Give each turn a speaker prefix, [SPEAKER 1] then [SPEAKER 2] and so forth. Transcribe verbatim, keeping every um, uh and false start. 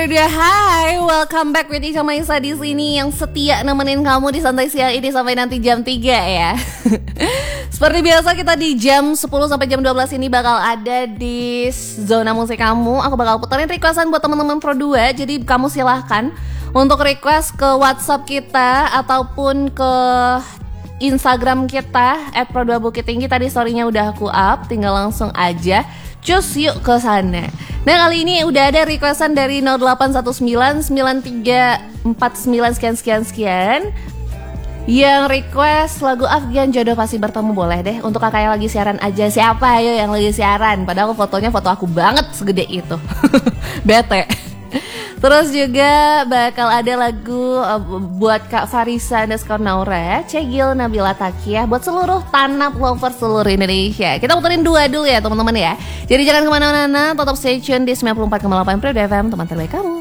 [SPEAKER 1] Udah, hai, welcome back with Ica Maisa di sini yang setia nemenin kamu di santai siang ini sampai nanti jam tiga ya. Seperti biasa kita di jam sepuluh sampai jam dua belas ini bakal ada di zona musik kamu. Aku bakal puterin requestan buat teman-teman Pro dua. Jadi kamu silahkan untuk request ke WhatsApp kita ataupun ke Instagram kita at Pro dua Bukit Tinggi. Tadi story-nya udah aku up, tinggal langsung aja cus yuk ke sana. Nah, kali ini udah ada requestan dari nol delapan satu sembilan sembilan tiga empat sembilan sekian sekian sekian. Yang request lagu Afgan Jodoh Pasti Bertemu, boleh deh untuk kakak yang lagi siaran aja. Siapa ayo yang lagi siaran? Padahal fotonya foto aku banget segede itu. Bete. Terus juga bakal ada lagu uh, buat Kak Farisa underscore Naura, Cegil Nabila Takiah, buat seluruh tanap lover seluruh Indonesia. Kita puterin dua dulu ya teman-teman ya. Jadi jangan kemana-mana, tetap stay tune di sembilan puluh empat koma delapan Pro F M, teman terbaik kamu.